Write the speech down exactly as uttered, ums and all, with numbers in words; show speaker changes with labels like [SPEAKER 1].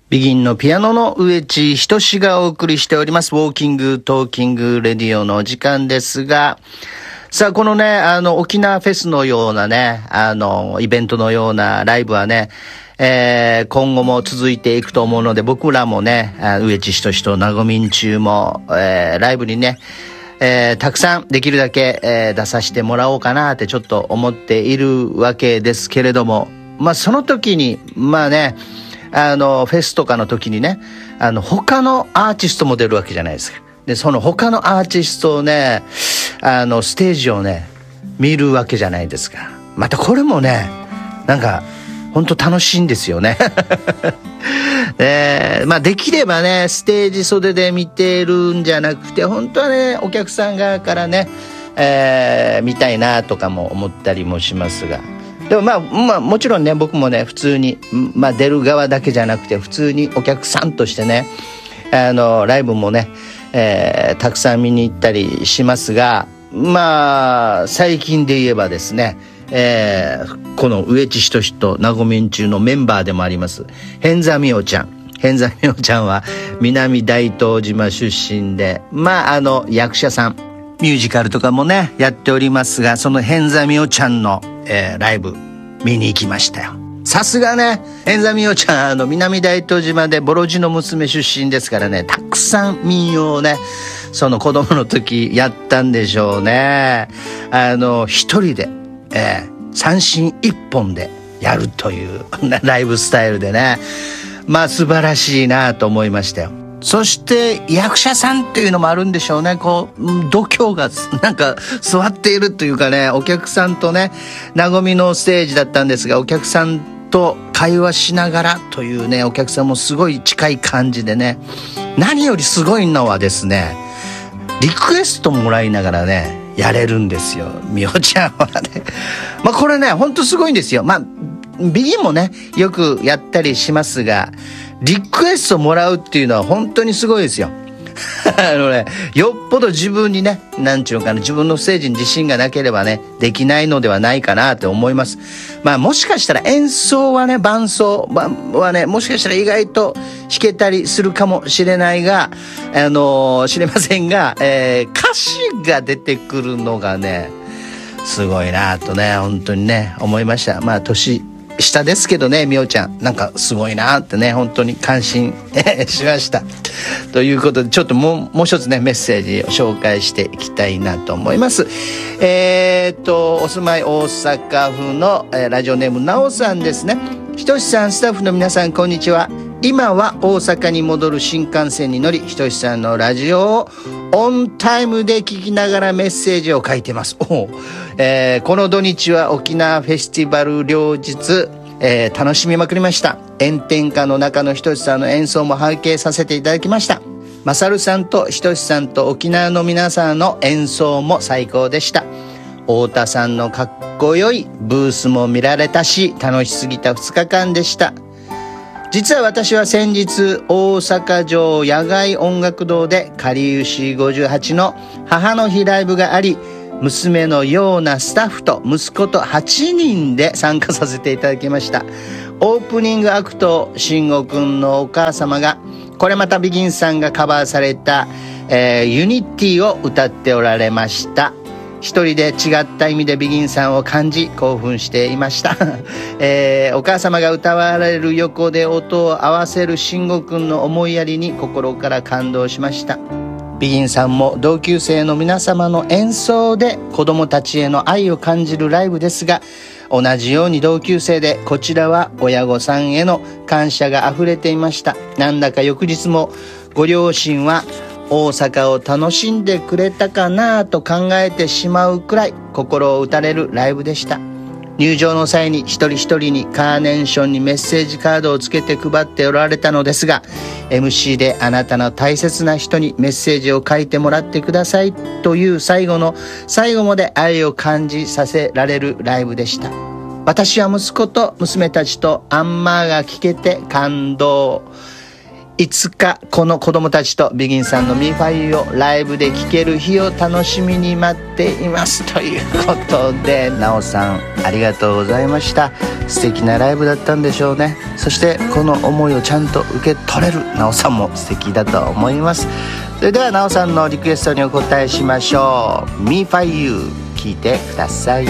[SPEAKER 1] ビギンのピアノの植地仁志がお送りしております。ウォーキングトーキングレディオの時間ですが、さあこのね、あの沖縄フェスのようなね、あのイベントのようなライブはね、えー、今後も続いていくと思うので、僕らもね、植地仁志となごみん中も、えー、ライブにね、えー、たくさんできるだけ、えー、出させてもらおうかなってちょっと思っているわけですけれども、まあその時にまあね、あのフェスとかの時にね、あの他のアーティストも出るわけじゃないですか。でその他のアーティストをね、あのステージをね見るわけじゃないですか。またこれもね、なんか本当楽しいんですよね。えー、まあできればね、ステージ袖で見てるんじゃなくて、本当はねお客さん側からね、えー、見たいなとかも思ったりもしますが、でもまあ、まあ、もちろんね、僕もね普通に、まあ、出る側だけじゃなくて普通にお客さんとしてね、あのライブもね、えー、たくさん見に行ったりしますが、まあ最近で言えばですね、えー、この植地仁志となごみん中のメンバーでもあります偏座美桜ちゃん。偏座美桜ちゃんは南大東島出身で、まああの役者さん、ミュージカルとかもねやっておりますが、その偏座美桜ちゃんの、えー、ライブ見に行きましたよ。さすがね、偏座美桜ちゃん、あの南大東島でボロジの娘出身ですからね、たくさん民謡をね、その子供の時やったんでしょうね。あの一人で、えー、三振一本でやるというライブスタイルでね、まあ素晴らしいなと思いましたよ。そして役者さんっていうのもあるんでしょうね。こう度胸がなんか座っているというかね、お客さんとね、なごみのステージだったんですが、お客さんと会話しながらというね、お客さんもすごい近い感じでね、何よりすごいのはですね、リクエストもらいながらねやれるんですよ、みおちゃんはね。まあこれねほんとすごいんですよ。まあビギンもねよくやったりしますが、リクエストもらうっていうのは本当にすごいですよ。あのね、よっぽど自分にね、なんちゅうかな、自分のステージに自信がなければねできないのではないかなって思います。まあもしかしたら演奏はね、伴奏はね、もしかしたら意外と弾けたりするかもしれないが、あのー、知れませんが、えー、歌詞が出てくるのがねすごいなとね本当にね思いました。まあ年下ですけどね、みおちゃんなんかすごいなってね本当に感心しました。ということでちょっともうもう一つねメッセージを紹介していきたいなと思います。えー、っとお住まい大阪府の、えー、ラジオネームなおさんですね。ひとしさん、スタッフの皆さんこんにちは。今は大阪に戻る新幹線に乗り、ひとしさんのラジオをオンタイムで聞きながらメッセージを書いてます。お、えー、この土日は沖縄フェスティバル両日、えー、楽しみまくりました。炎天下の中のひとしさんの演奏も拝見させていただきました。まさるさんとひとしさんと沖縄の皆さんの演奏も最高でした。太田さんのかっこよいブースも見られたし、楽しすぎたふつかかんでした。実は私は先日大阪城野外音楽堂でかりゆしごじゅうはちの母の日ライブがあり、娘のようなスタッフと息子とはちにんで参加させていただきました。オープニングアクト、慎吾くんのお母様がこれまたビギンさんがカバーされた、えー、ユニティを歌っておられました。一人で違った意味でビギンさんを感じ興奮していました、えー、お母様が歌われる横で音を合わせる慎吾くんの思いやりに心から感動しました。ビギンさんも同級生の皆様の演奏で子供たちへの愛を感じるライブですが、同じように同級生でこちらは親御さんへの感謝があふれていました。なんだか翌日もご両親は大阪を楽しんでくれたかなと考えてしまうくらい心を打たれるライブでした。入場の際に一人一人にカーネーションにメッセージカードをつけて配っておられたのですが、 エムシー であなたの大切な人にメッセージを書いてもらってくださいという最後の最後まで愛を感じさせられるライブでした。私は息子と娘たちとアンマーが聞けて感動。 いつかこの子供たちとビギンさんのミーファイユをライブで聴ける日を楽しみに待っていますということで、なおさんありがとうございました。素敵なライブだったんでしょうね。そしてこの思いをちゃんと受け取れるなおさんも素敵だと思います。それではなおさんのリクエストにお答えしましょう。ミーファイユ聴いてください。